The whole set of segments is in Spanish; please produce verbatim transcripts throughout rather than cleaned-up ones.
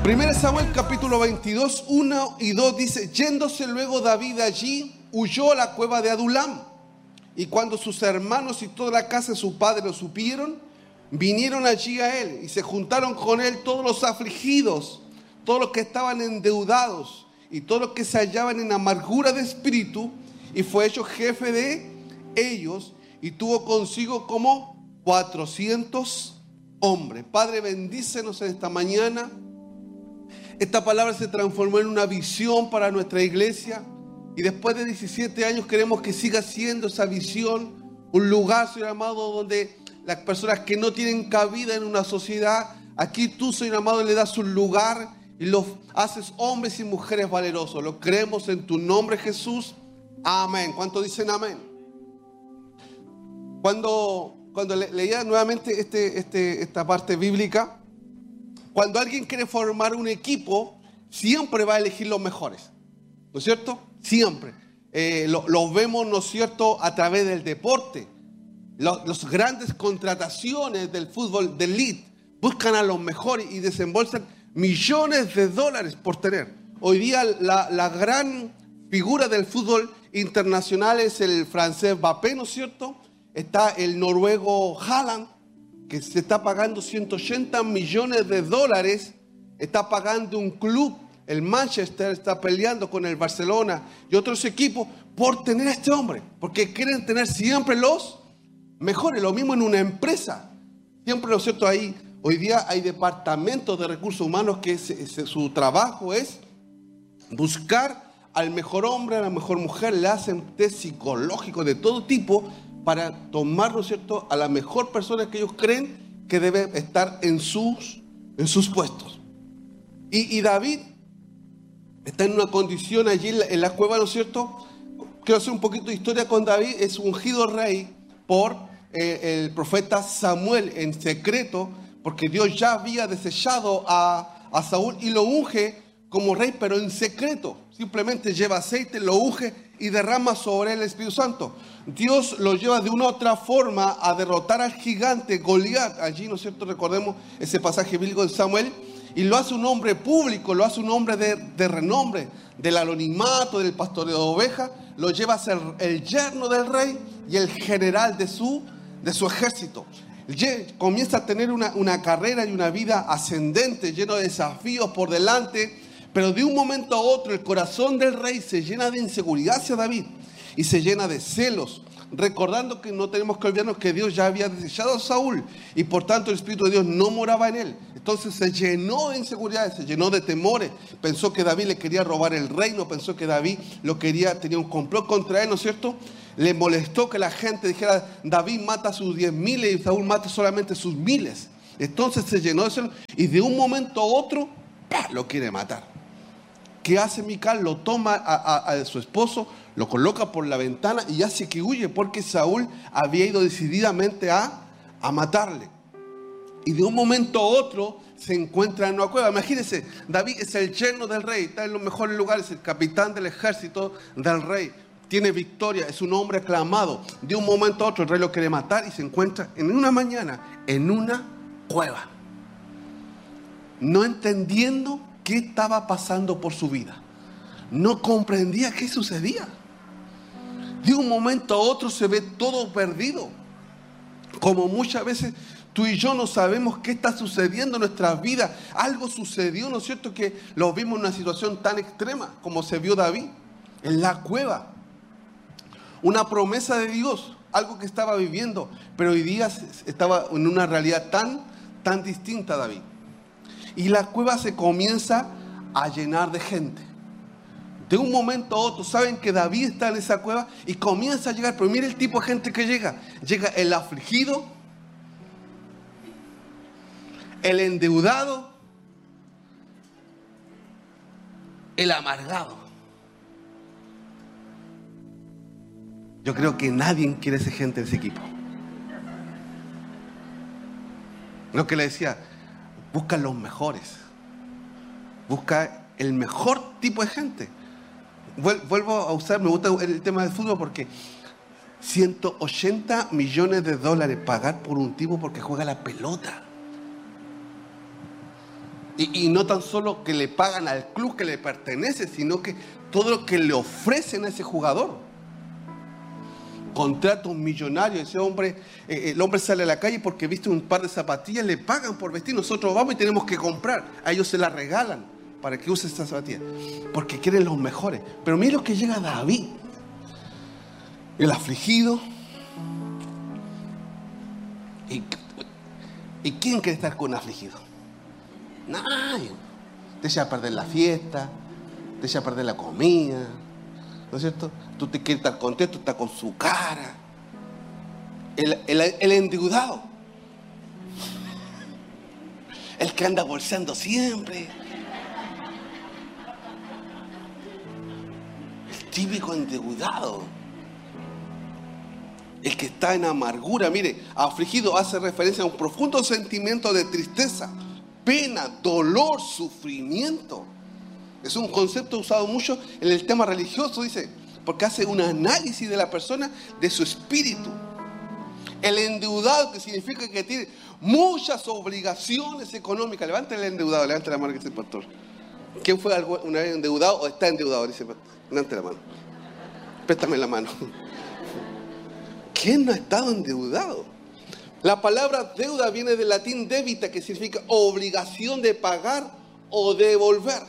Primero Samuel capítulo veintidós, uno y dos dice: yéndose luego David de allí, huyó a la cueva de Adulam. Y cuando sus hermanos y toda la casa de su padre lo supieron, vinieron allí a él y se juntaron con él todos los afligidos, todos los que estaban endeudados y todos los que se hallaban en amargura de espíritu, y fue hecho jefe de ellos y tuvo consigo como cuatrocientos hombres. Padre, bendícenos en esta mañana. Esta palabra se transformó en una visión para nuestra iglesia y después de diecisiete años queremos que siga siendo esa visión un lugar, Señor amado, donde las personas que no tienen cabida en una sociedad, aquí tú, Señor amado, le das un lugar y los haces hombres y mujeres valerosos. Lo creemos en tu nombre, Jesús. Amén. ¿Cuántos dicen amén? Cuando, cuando le, leía nuevamente este, este, esta parte bíblica, cuando alguien quiere formar un equipo, siempre va a elegir los mejores, ¿no es cierto? Siempre. Eh, lo, los vemos, ¿no es cierto?, a través del deporte. Los, los grandes contrataciones del fútbol de elite buscan a los mejores y desembolsan millones de dólares por tener. Hoy día la, la gran figura del fútbol internacional es el francés Mbappé, ¿no es cierto? Está el noruego Haaland, que se está pagando ciento ochenta millones de dólares, está pagando un club, el Manchester, está peleando con el Barcelona y otros equipos por tener a este hombre, porque quieren tener siempre los mejores. Lo mismo en una empresa, siempre, lo cierto, ahí, hoy día hay departamentos de recursos humanos que se, se, su trabajo es buscar al mejor hombre, a la mejor mujer, le hacen test psicológicos de todo tipo, para tomar, ¿no es cierto?, a la mejor persona que ellos creen que debe estar en sus, en sus puestos. Y, y David está en una condición allí en la, en la cueva, ¿no es cierto? Quiero hacer un poquito de historia con David. Es ungido rey por eh, el profeta Samuel en secreto, porque Dios ya había desechado a, a Saúl y lo unge como rey, pero en secreto. Simplemente lleva aceite, lo unge y derrama sobre él el Espíritu Santo. Dios lo lleva de una u otra forma a derrotar al gigante Goliat. Allí, ¿no es cierto?, recordemos ese pasaje bíblico de Samuel. Y lo hace un hombre público, lo hace un hombre de, de renombre, del anonimato, del pastoreo de ovejas. Lo lleva a ser el yerno del rey y el general de su, de su ejército. Comienza a tener una, una carrera y una vida ascendente, lleno de desafíos por delante. Pero de un momento a otro el corazón del rey se llena de inseguridad hacia David y se llena de celos, recordando que no tenemos que olvidarnos que Dios ya había desechado a Saúl y por tanto el Espíritu de Dios no moraba en él. Entonces se llenó de inseguridades, se llenó de temores. Pensó que David le quería robar el reino, pensó que David lo quería, tenía un complot contra él, ¿no es cierto? Le molestó que la gente dijera: David mata a sus diez miles y Saúl mata solamente sus miles. Entonces se llenó de celos y de un momento a otro ¡pah!, lo quiere matar. ¿Qué hace Mical? Lo toma a, a, a su esposo, lo coloca por la ventana y hace que huye, porque Saúl había ido decididamente a, a matarle. Y de un momento a otro se encuentra en una cueva. Imagínense, David es el yerno del rey, está en los mejores lugares, el capitán del ejército del rey. Tiene victoria, es un hombre aclamado. De un momento a otro el rey lo quiere matar y se encuentra en una mañana en una cueva, no entendiendo qué estaba pasando por su vida. No comprendía qué sucedía. De un momento a otro se ve todo perdido. Como muchas veces tú y yo no sabemos qué está sucediendo en nuestras vidas. Algo sucedió, ¿no es cierto?, que lo vimos en una situación tan extrema como se vio David en la cueva. Una promesa de Dios, algo que estaba viviendo, pero hoy día estaba en una realidad tan, tan distinta a David. Y la cueva se comienza a llenar de gente. De un momento a otro, saben que David está en esa cueva y comienza a llegar. Pero mire el tipo de gente que llega. Llega el afligido, el endeudado, el amargado. Yo creo que nadie quiere esa gente en ese equipo. Lo que le decía, busca los mejores. Busca el mejor tipo de gente. Vuelvo a usar, me gusta el tema del fútbol porque ciento ochenta millones de dólares pagar por un tipo porque juega la pelota. Y, y no tan solo que le pagan al club que le pertenece, sino que todo lo que le ofrecen a ese jugador. Contratos millonarios. Ese hombre, eh, el hombre sale a la calle porque viste un par de zapatillas, le pagan por vestir. Nosotros vamos y tenemos que comprar. A ellos se las regalan para que use estas zapatillas, porque quieren los mejores. Pero mira lo que llega David, el afligido. ¿Y, ¿y quién quiere estar con un afligido? Nadie. Te echa a perder la fiesta, te echa a perder la comida, ¿no es cierto? Tú te quieres estar contento, está con su cara. El, el, el endeudado, el que anda bolseando siempre, el típico endeudado, el que está en amargura. Mire, afligido hace referencia a un profundo sentimiento de tristeza, pena, dolor, sufrimiento. Es un concepto usado mucho en el tema religioso, dice, porque hace un análisis de la persona, de su espíritu. El endeudado, que significa que tiene muchas obligaciones económicas. Levante el endeudado, levante la mano, que dice el pastor. ¿Quién fue una vez endeudado o está endeudado? Dice el pastor. Levante la mano. Préstame la mano. ¿Quién no ha estado endeudado? La palabra deuda viene del latín debita, que significa obligación de pagar o devolver.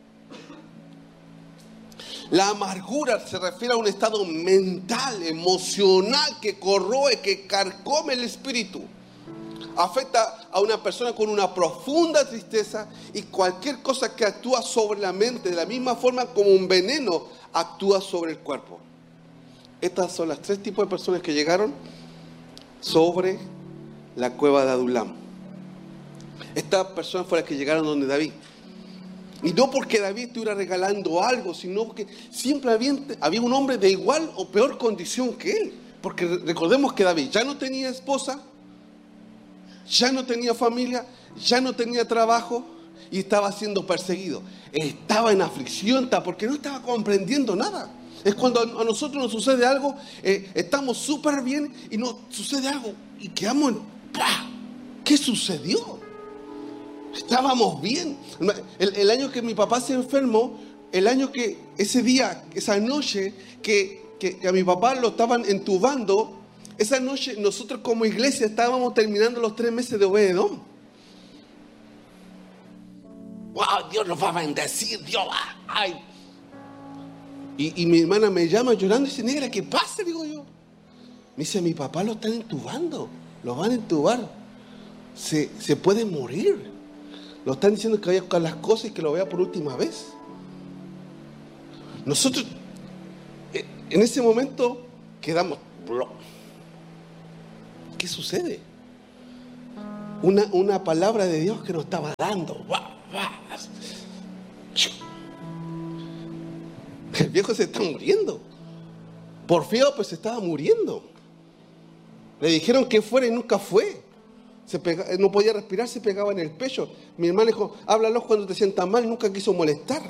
La amargura se refiere a un estado mental, emocional, que corroe, que carcome el espíritu. Afecta a una persona con una profunda tristeza, y cualquier cosa que actúa sobre la mente de la misma forma como un veneno actúa sobre el cuerpo. Estas son las tres tipos de personas que llegaron sobre la cueva de Adulam. Estas personas fueron las que llegaron donde David. Y no porque David estuviera regalando algo, sino porque siempre había, había un hombre de igual o peor condición que él. Porque recordemos que David ya no tenía esposa, ya no tenía familia, ya no tenía trabajo y estaba siendo perseguido. Estaba en aflicción porque no estaba comprendiendo nada. Es cuando a nosotros nos sucede algo, eh, estamos súper bien y nos sucede algo y quedamos en ¡pah! ¿Qué sucedió? Estábamos bien. El, el año que mi papá se enfermó, el año que ese día, esa noche que, que, que a mi papá lo estaban entubando, esa noche nosotros como iglesia estábamos terminando los tres meses de Obededón. ¡Wow! Dios nos va a bendecir, Dios va. ¡Ay! Y, y mi hermana me llama llorando y dice, negra, ¿qué pasa? Digo yo. Me dice, mi papá lo están entubando, lo van a entubar. Se, se puede morir. Lo están diciendo que vaya a buscar las cosas y que lo vea por última vez. Nosotros, en ese momento, quedamos. ¿Qué sucede? Una, una palabra de Dios que nos estaba dando. El viejo se está muriendo. Por feo, pues se estaba muriendo. Le dijeron que fuera y nunca fue. Se pega, no podía respirar, se pegaba en el pecho. Mi hermano dijo, háblalo cuando te sientas mal. Nunca quiso molestar.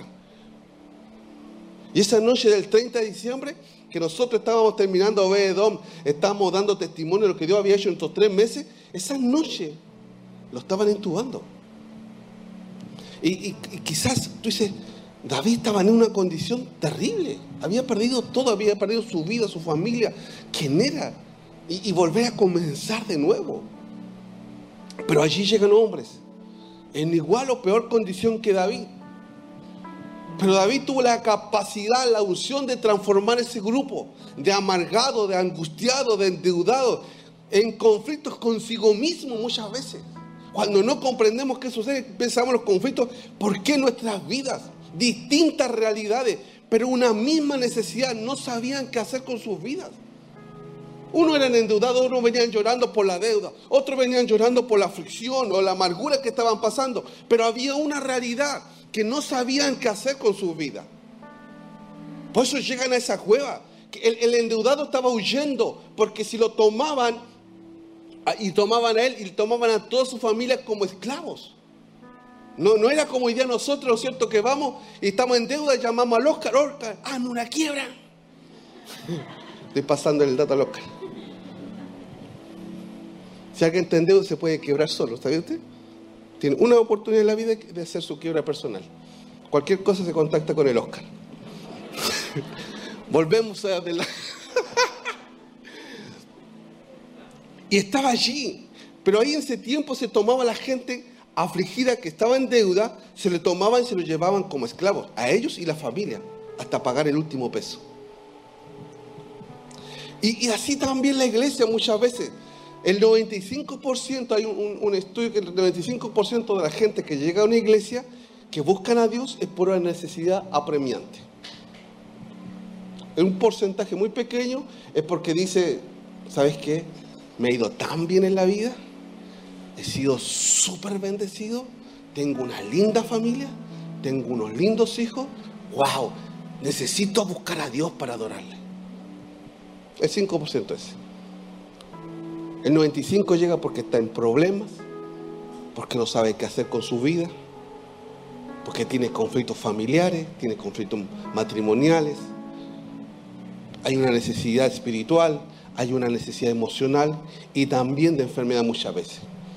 Y esa noche del treinta de diciembre, que nosotros estábamos terminando Obededón, estábamos dando testimonio de lo que Dios había hecho en estos tres meses, esa noche lo estaban entubando. Y, y, y quizás tú dices, David estaba en una condición terrible. Había perdido todo, había perdido su vida, su familia, quién era. Y, y volver a comenzar de nuevo. Pero allí llegan hombres en igual o peor condición que David. Pero David tuvo la capacidad, la unción de transformar ese grupo de amargado, de angustiado, de endeudado, en conflictos consigo mismo muchas veces. Cuando no comprendemos qué sucede, pensamos los conflictos, ¿por qué nuestras vidas? Distintas realidades, pero una misma necesidad, no sabían qué hacer con sus vidas. Uno eran endeudados, unos venían llorando por la deuda, otros venían llorando por la aflicción o la amargura que estaban pasando. Pero había una realidad que no sabían qué hacer con sus vidas. Por eso llegan a esa cueva. El, el endeudado estaba huyendo, porque si lo tomaban y tomaban a él y tomaban a toda su familia como esclavos. No, no era como hoy día nosotros, ¿no es cierto? Que vamos y estamos en deuda y llamamos al Oscar, Oscar, hazme una quiebra. Estoy pasando el dato al Oscar. Si alguien está en deuda se puede quebrar solo, ¿sabe usted? Tiene una oportunidad en la vida de hacer su quiebra personal. Cualquier cosa se contacta con el Oscar. Volvemos a de la... Y estaba allí. Pero ahí en ese tiempo se tomaba la gente afligida que estaba en deuda, se le tomaban y se lo llevaban como esclavos, a ellos y la familia, hasta pagar el último peso. Y, y así también la iglesia muchas veces. El noventa y cinco por ciento, hay un, un, un estudio que el noventa y cinco por ciento de la gente que llega a una iglesia, que buscan a Dios, es por una necesidad apremiante. Un porcentaje muy pequeño es porque dice, ¿sabes qué? Me he ido tan bien en la vida, he sido súper bendecido, tengo una linda familia, tengo unos lindos hijos, wow, necesito buscar a Dios para adorarle. El cinco por ciento ese. El noventa y cinco por ciento llega porque está en problemas, porque no sabe qué hacer con su vida, porque tiene conflictos familiares, tiene conflictos matrimoniales, hay una necesidad espiritual, hay una necesidad emocional y también de enfermedad muchas veces.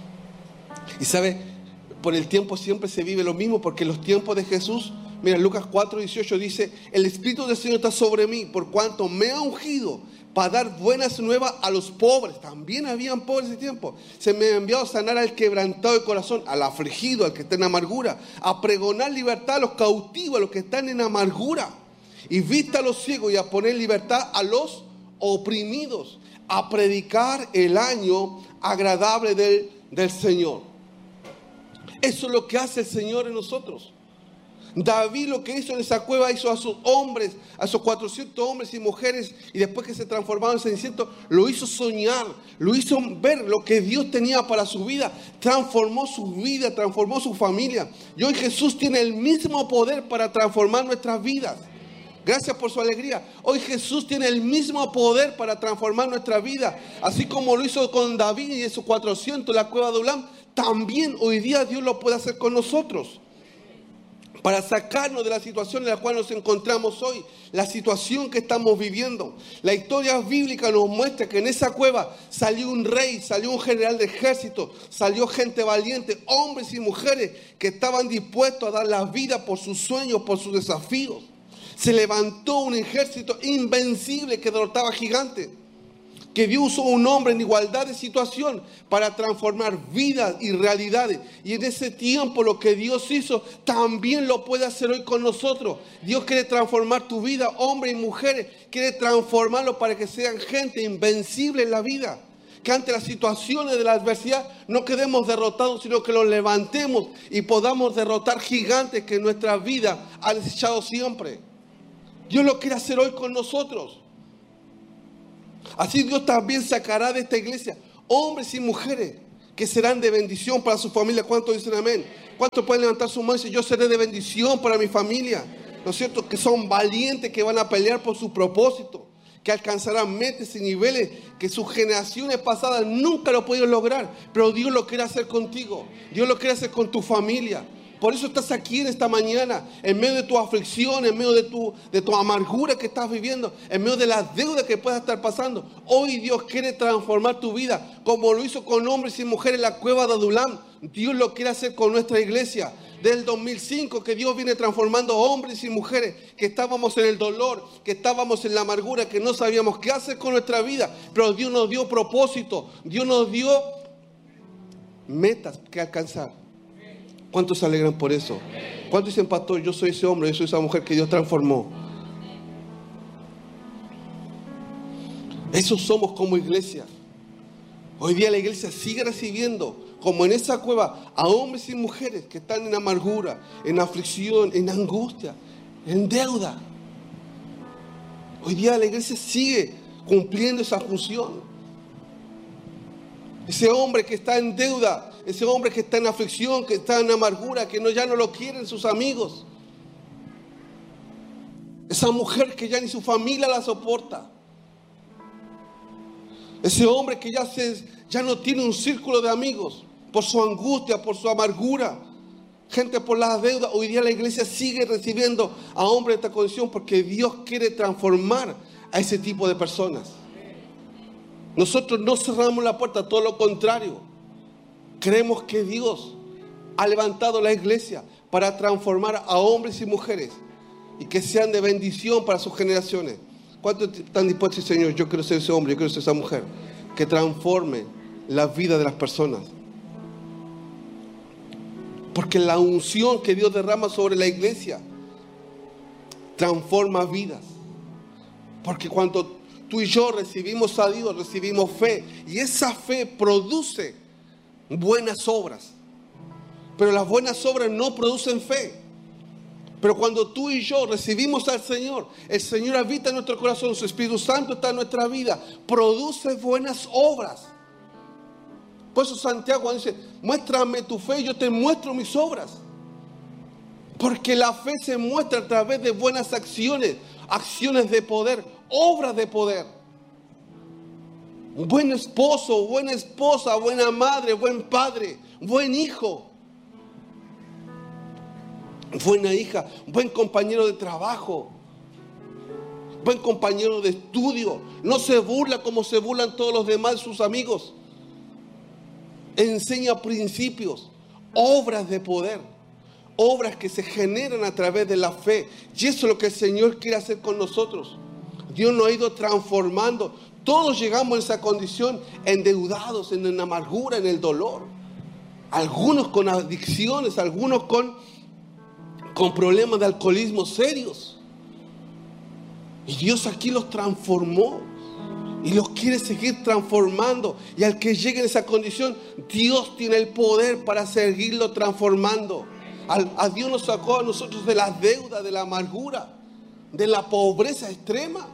Y sabe, por el tiempo siempre se vive lo mismo, porque en los tiempos de Jesús, mira, Lucas cuatro dieciocho dice, el Espíritu del Señor está sobre mí, por cuanto me ha ungido para dar buenas nuevas a los pobres. También habían pobres en ese tiempo. Se me ha enviado a sanar al quebrantado de corazón, al afligido, al que está en amargura, a pregonar libertad a los cautivos, a los que están en amargura, y vista a los ciegos y a poner libertad a los oprimidos, a predicar el año agradable del, del Señor. Eso es lo que hace el Señor en nosotros. David lo que hizo en esa cueva, hizo a sus hombres, a esos cuatrocientos hombres y mujeres, y después que se transformaron en cenicientos, lo hizo soñar, lo hizo ver lo que Dios tenía para su vida, transformó su vida, transformó su familia. Y hoy Jesús tiene el mismo poder para transformar nuestras vidas. Gracias por su alegría. Hoy Jesús tiene el mismo poder para transformar nuestra vida. Así como lo hizo con David y esos cuatrocientos en la cueva de Adulam, también hoy día Dios lo puede hacer con nosotros. Para sacarnos de la situación en la cual nos encontramos hoy, la situación que estamos viviendo. La historia bíblica nos muestra que en esa cueva salió un rey, salió un general de ejército, salió gente valiente, hombres y mujeres que estaban dispuestos a dar la vida por sus sueños, por sus desafíos. Se levantó un ejército invencible que derrotaba gigantes. Que Dios usó un hombre en igualdad de situación para transformar vidas y realidades. Y en ese tiempo lo que Dios hizo también lo puede hacer hoy con nosotros. Dios quiere transformar tu vida, hombres y mujeres. Quiere transformarlo para que sean gente invencible en la vida. Que ante las situaciones de la adversidad no quedemos derrotados, sino que los levantemos y podamos derrotar gigantes que en nuestra vida han desechado siempre. Dios lo quiere hacer hoy con nosotros. Así Dios también sacará de esta iglesia hombres y mujeres que serán de bendición para su familia. ¿Cuántos dicen amén? ¿Cuántos pueden levantar su mano y decir, yo seré de bendición para mi familia? ¿No es cierto? Que son valientes, que van a pelear por su propósito, que alcanzarán metas y niveles que sus generaciones pasadas nunca lo pudieron lograr. Pero Dios lo quiere hacer contigo. Dios lo quiere hacer con tu familia. Por eso estás aquí en esta mañana, en medio de tu aflicción, en medio de tu, de tu amargura que estás viviendo, en medio de las deudas que puedas estar pasando. Hoy Dios quiere transformar tu vida, como lo hizo con hombres y mujeres en la cueva de Adulam. Dios lo quiere hacer con nuestra iglesia. Del dos mil cinco que Dios viene transformando hombres y mujeres que estábamos en el dolor, que estábamos en la amargura, que no sabíamos qué hacer con nuestra vida. Pero Dios nos dio propósito, Dios nos dio metas que alcanzar. ¿Cuántos se alegran por eso? ¿Cuántos dicen, pastor, yo soy ese hombre, yo soy esa mujer que Dios transformó? Eso somos como iglesia. Hoy día la iglesia sigue recibiendo, como en esa cueva, a hombres y mujeres que están en amargura, en aflicción, en angustia, en deuda. Hoy día la iglesia sigue cumpliendo esa función. Ese hombre que está en deuda, ese hombre que está en aflicción, que está en amargura, que no, ya no lo quieren sus amigos. Esa mujer que ya ni su familia la soporta. Ese hombre que ya, se, ya no tiene un círculo de amigos por su angustia, por su amargura. Gente por las deudas. Hoy día la iglesia sigue recibiendo a hombres de esta condición porque Dios quiere transformar a ese tipo de personas. Nosotros no cerramos la puerta, todo lo contrario. Creemos que Dios ha levantado la iglesia para transformar a hombres y mujeres y que sean de bendición para sus generaciones. ¿Cuántos están dispuestos a decir, Señor, yo quiero ser ese hombre, yo quiero ser esa mujer que transforme la vida de las personas? Porque la unción que Dios derrama sobre la iglesia transforma vidas. Porque cuando tú y yo recibimos a Dios, recibimos fe, y esa fe produce buenas obras. Pero las buenas obras no producen fe. Pero cuando tú y yo recibimos al Señor, el Señor habita en nuestro corazón, su Espíritu Santo está en nuestra vida, produce buenas obras. Por eso Santiago dice, muéstrame tu fe y yo te muestro mis obras. Porque la fe se muestra a través de buenas acciones, acciones de poder, obras de poder. Un buen esposo, buena esposa, buena madre, buen padre, buen hijo, buena hija, buen compañero de trabajo, buen compañero de estudio. No se burla como se burlan todos los demás sus amigos. Enseña principios, obras de poder, obras que se generan a través de la fe. Y eso es lo que el Señor quiere hacer con nosotros. Dios nos ha ido transformando. Todos llegamos a esa condición endeudados, en la amargura, en el dolor. Algunos con adicciones, algunos con, con problemas de alcoholismo serios. Y Dios aquí los transformó. Y los quiere seguir transformando. Y al que llegue en esa condición, Dios tiene el poder para seguirlo transformando. Al, a Dios nos sacó a nosotros de las deudas, de la amargura, de la pobreza extrema.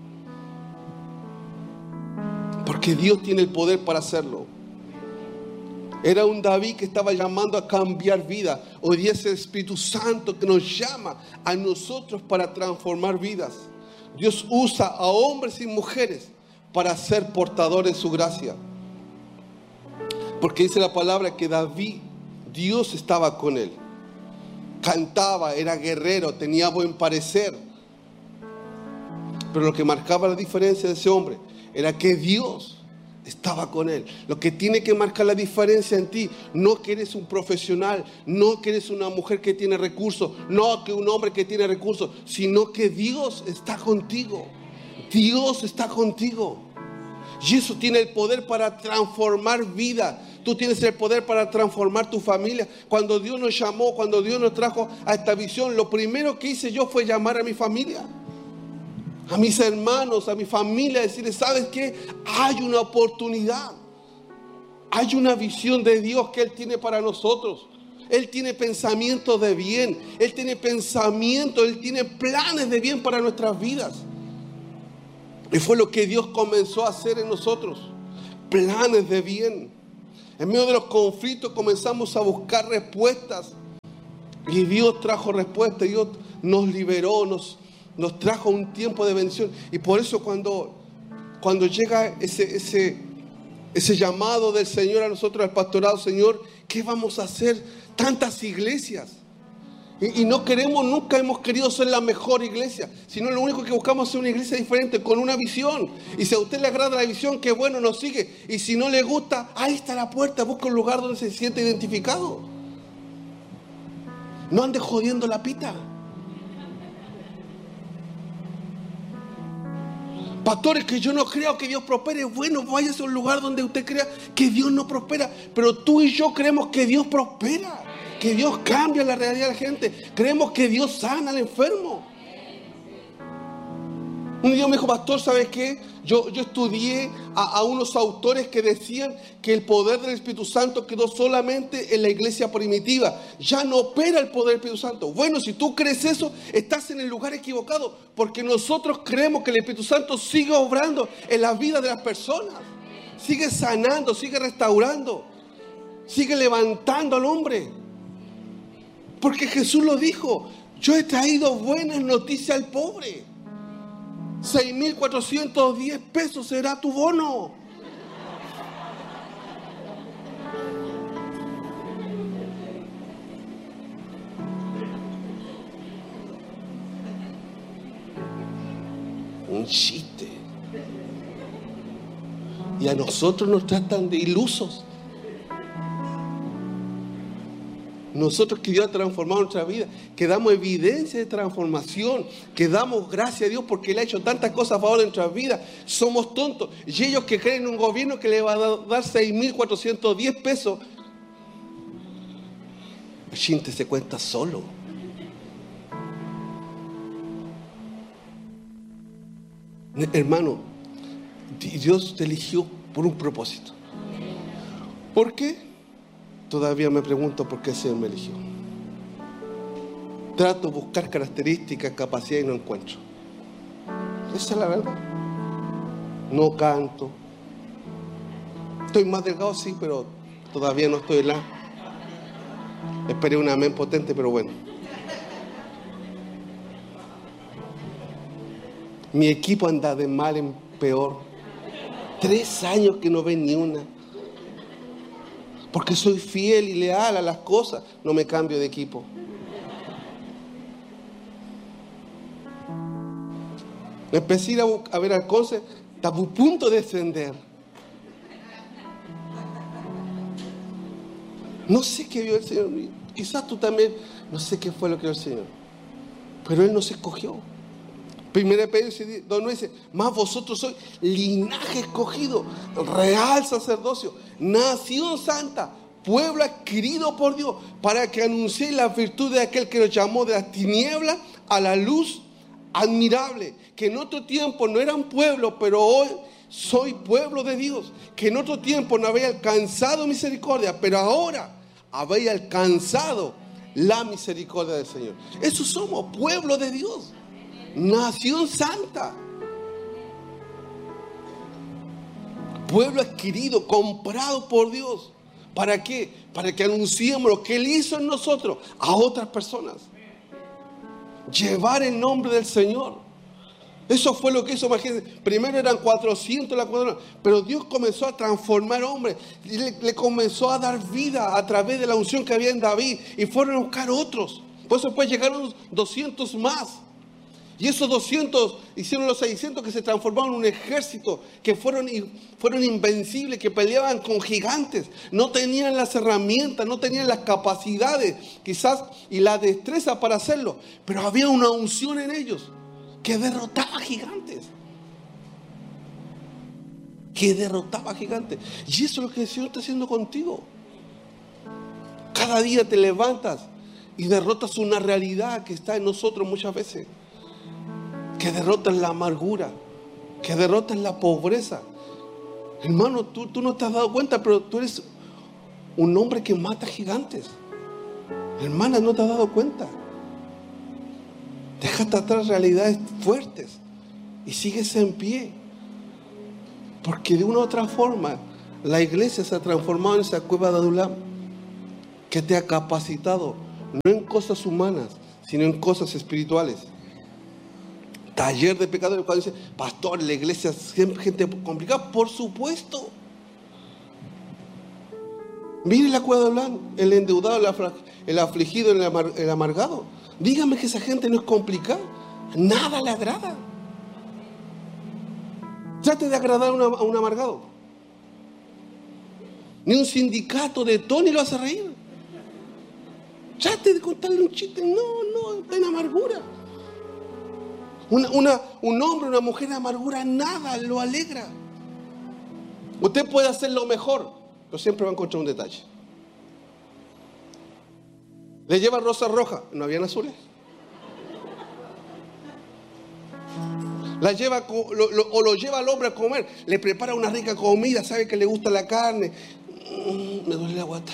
Porque Dios tiene el poder para hacerlo. Era un David que estaba llamando a cambiar vida. Hoy día es el Espíritu Santo que nos llama a nosotros para transformar vidas. Dios usa a hombres y mujeres para ser portadores de su gracia. Porque dice la palabra que David, Dios estaba con él. Cantaba, era guerrero, tenía buen parecer. Pero lo que marcaba la diferencia de ese hombre era que Dios estaba con él. Lo que tiene que marcar la diferencia en ti, no que eres un profesional, no que eres una mujer que tiene recursos, no que un hombre que tiene recursos, sino que Dios está contigo. Dios está contigo. Y eso tiene el poder para transformar vida. Tú tienes el poder para transformar tu familia. Cuando Dios nos llamó, cuando Dios nos trajo a esta visión, lo primero que hice yo fue llamar a mi familia, a mis hermanos, a mi familia, decirles, ¿sabes qué? Hay una oportunidad. Hay una visión de Dios que Él tiene para nosotros. Él tiene pensamientos de bien. Él tiene pensamientos, Él tiene planes de bien para nuestras vidas. Y fue lo que Dios comenzó a hacer en nosotros. Planes de bien. En medio de los conflictos comenzamos a buscar respuestas. Y Dios trajo respuestas. Dios nos liberó, nos, nos trajo un tiempo de bendición. Y por eso cuando, cuando llega ese, ese, ese llamado del Señor a nosotros, al pastorado, Señor, ¿qué vamos a hacer? Tantas iglesias. Y, y no queremos, nunca hemos querido ser la mejor iglesia, sino lo único que buscamos es ser una iglesia diferente, con una visión. Y si a usted le agrada la visión, qué bueno, nos sigue. Y si no le gusta, ahí está la puerta, busca un lugar donde se siente identificado. No ande jodiendo la pita. Pastores, que yo no creo que Dios prospere. Bueno, váyase a un lugar donde usted crea que Dios no prospera. Pero tú y yo creemos que Dios prospera, que Dios cambia la realidad de la gente. Creemos que Dios sana al enfermo. Un día me dijo, pastor, ¿sabes qué? Yo, yo estudié a, a unos autores que decían que el poder del Espíritu Santo quedó solamente en la iglesia primitiva. Ya no opera el poder del Espíritu Santo. Bueno, si tú crees eso, estás en el lugar equivocado. Porque nosotros creemos que el Espíritu Santo sigue obrando en la vida de las personas. Sigue sanando, sigue restaurando, sigue levantando al hombre. Porque Jesús lo dijo, yo he traído buenas noticias al pobre. seis mil cuatrocientos diez pesos será tu bono. Un chiste. Y a nosotros nos tratan de ilusos. Nosotros que Dios ha transformado nuestra vida, que damos evidencia de transformación, que damos gracias a Dios porque Él ha hecho tantas cosas a favor de nuestras vidas, somos tontos. Y ellos que creen en un gobierno que le va a dar seis mil cuatrocientos diez pesos, Chinte se cuenta solo. Hermano, Dios te eligió por un propósito. ¿Por qué? Todavía me pregunto por qué el Señor me eligió. Trato de buscar características, capacidades y no encuentro. Esa es la verdad. No canto. Estoy más delgado, sí, pero todavía no estoy en la... Esperé un amén potente, pero bueno. Mi equipo anda de mal en peor. Tres años que no ven ni una. Porque soy fiel y leal a las cosas, no me cambio de equipo. Empecé a ir a, a ver al Conce, estaba a punto de descender. No sé qué vio el Señor. Quizás tú también, no sé qué fue lo que vio el Señor. Pero Él nos escogió. Primera Pedro dos nueve dice, más vosotros sois linaje escogido, real sacerdocio, nación santa, pueblo adquirido por Dios, para que anunciéis la virtud de aquel que nos llamó de las tinieblas a la luz admirable, que en otro tiempo no eran pueblo, pero hoy soy pueblo de Dios, que en otro tiempo no habéis alcanzado misericordia, pero ahora habéis alcanzado la misericordia del Señor. Eso somos, pueblo de Dios. Nación santa, pueblo adquirido, comprado por Dios. ¿Para qué? Para que anunciemos lo que Él hizo en nosotros a otras personas. Llevar el nombre del Señor. Eso fue lo que hizo. Imagínense, primero eran cuatrocientos la cuadra, pero Dios comenzó a transformar hombres y le, le comenzó a dar vida a través de la unción que había en David, y fueron a buscar otros. Por eso después llegaron doscientos más. Y esos doscientos hicieron los seiscientos que se transformaron en un ejército, que fueron, fueron invencibles, que peleaban con gigantes. No tenían las herramientas, no tenían las capacidades quizás y la destreza para hacerlo, pero había una unción en ellos que derrotaba gigantes. Que derrotaba gigantes. Y eso es lo que el Señor está haciendo contigo. Cada día te levantas y derrotas una realidad que está en nosotros muchas veces. Que derrotan la amargura, que derrotan la pobreza. Hermano, tú, tú no te has dado cuenta, pero tú eres un hombre que mata gigantes. Hermana, no te has dado cuenta. Déjate atrás realidades fuertes y sigues en pie. Porque de una u otra forma, la iglesia se ha transformado en esa cueva de Adulam que te ha capacitado, no en cosas humanas, sino en cosas espirituales. Taller de pecadores. Cuando dice, pastor, la iglesia siempre gente complicada, por supuesto. Mire la cueva de Adulam, el endeudado, el afligido, el amargado. Dígame que esa gente no es complicada. Nada le agrada. Trate de agradar a, una, a un amargado. Ni un sindicato de Tony lo hace reír. Trate de contarle un chiste. No, no, está en amargura. Una, una, un hombre, una mujer de amargura, nada lo alegra. Usted puede hacer lo mejor, pero siempre va a encontrar un detalle. Le lleva rosas rojas, no habían azules. La lleva, lo, lo, o lo lleva al hombre a comer, le prepara una rica comida, sabe que le gusta la carne. Mm, me duele la guata.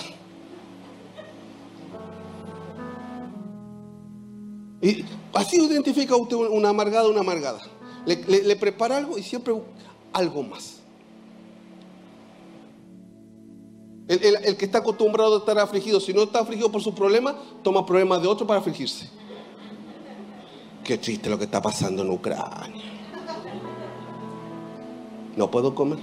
Y así identifica usted una amargada, una amargada. Le, le, le prepara algo y siempre algo más. El, el, el que está acostumbrado a estar afligido, si no está afligido por su problema, toma problemas de otro para afligirse. Qué triste lo que está pasando en Ucrania. No puedo comer.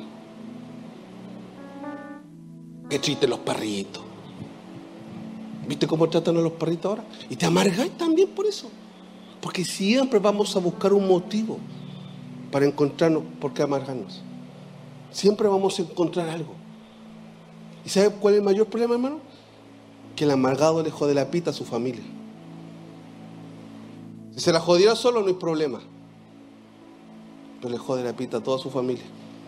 Qué triste los perritos. ¿Viste cómo tratan a los perritos ahora? Y te amargáis también por eso. Porque siempre vamos a buscar un motivo para encontrarnos por qué amargarnos. Siempre vamos a encontrar algo. ¿Y sabe cuál es el mayor problema, hermano? Que el amargado le jode la pita a su familia. Si se la jodiera solo no hay problema. Pero le jode la pita a toda su familia.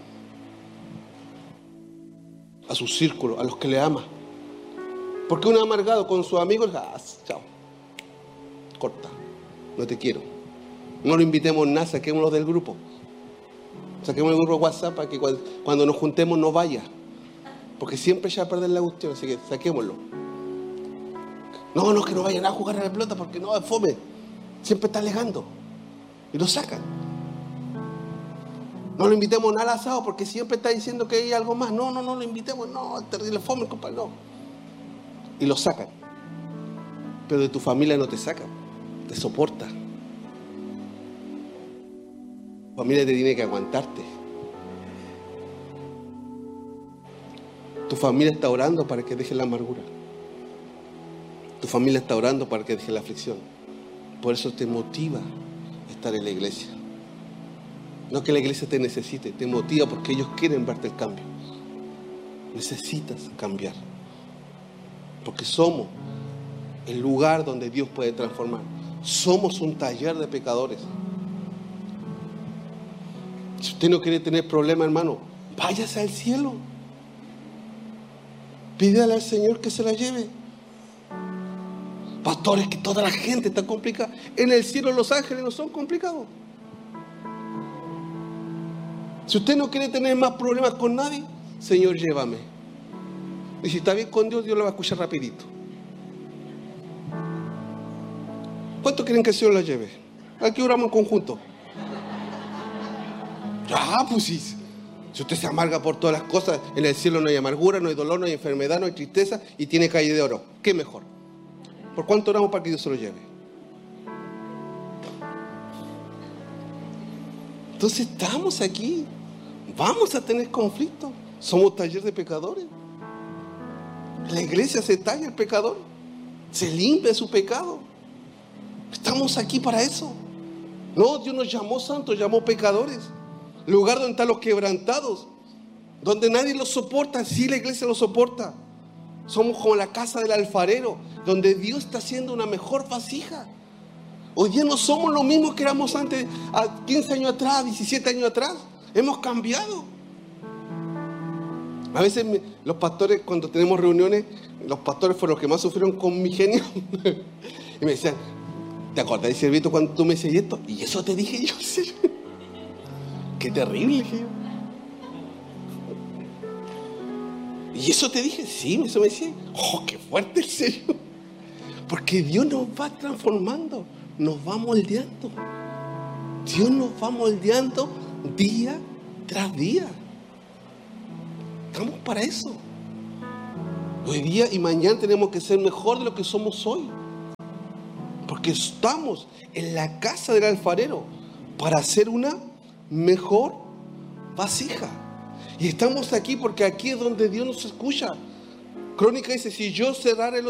A su círculo, a los que le ama. Porque un amargado con sus amigos, ah, chao, corta, no te quiero. No lo invitemos nada, saquémoslo del grupo. Saquémoslo del grupo de WhatsApp para que cuando nos juntemos no vaya. Porque siempre ya va a perder la cuestión, así que saquémoslo. No, no, que no vayan a jugar a la pelota porque no, es fome. Siempre está alegando. Y lo sacan. No lo invitemos nada al asado porque siempre está diciendo que hay algo más. No, no, no lo invitemos. No, es terrible fome, compadre, no. Y lo sacan. Pero de tu familia no te sacan. Te soporta. Tu familia te tiene que aguantarte. Tu familia está orando para que dejes la amargura. Tu familia está orando para que dejes la aflicción. Por eso te motiva estar en la iglesia. No que la iglesia te necesite, te motiva porque ellos quieren verte el cambio. Necesitas cambiar. Porque somos el lugar donde Dios puede transformar. Somos un taller de pecadores. Si usted no quiere tener problema, hermano, váyase al cielo. Pídale al Señor que se la lleve. Pastores, que toda la gente está complicada. En el cielo los ángeles no son complicados. Si usted no quiere tener más problemas con nadie, Señor, llévame. Y si está bien con Dios, Dios lo va a escuchar rapidito. ¿Cuántos quieren que el Señor la lleve? Aquí oramos en conjunto. Ah, pues sí. Si usted se amarga por todas las cosas, en el cielo no hay amargura, no hay dolor, no hay enfermedad, no hay tristeza y tiene calle de oro. ¿Qué mejor? ¿Por cuánto oramos para que Dios se lo lleve? Entonces estamos aquí. Vamos a tener conflicto. Somos taller de pecadores. La iglesia se talla el pecador. Se limpia su pecado. Estamos aquí para eso. No, Dios nos llamó santos, llamó pecadores. Lugar donde están los quebrantados. Donde nadie los soporta. Sí, la iglesia los soporta. Somos como la casa del alfarero, donde Dios está haciendo una mejor vasija. Hoy día no somos los mismos que éramos antes, a quince años atrás, diecisiete años atrás. Hemos cambiado. A veces me, los pastores, cuando tenemos reuniones, los pastores fueron los que más sufrieron con mi genio. Y me decían, ¿te acordás, Silvito, cuando tú me decías esto? Y eso te dije yo, sí. Qué terrible, dije yo. ¿Y eso te dije? Sí, eso me decía. ¡Oh, qué fuerte, en serio! Porque Dios nos va transformando, nos va moldeando. Dios nos va moldeando día tras día. Estamos para eso. Hoy día y mañana tenemos que ser mejor de lo que somos hoy. Porque estamos en la casa del alfarero para hacer una mejor vasija. Y estamos aquí porque aquí es donde Dios nos escucha. Crónica dice, si yo cerrare los